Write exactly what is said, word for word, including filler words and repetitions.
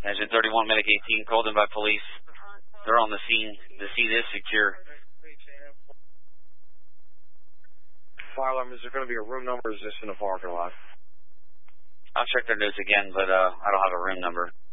Engine thirty-one, Medic eighteen, called in by police. They're on the scene. The scene is secure. Fire alarm, is there going to be a room number, or is this in the parking lot? I'll check their notes again, but uh, I don't have a room number.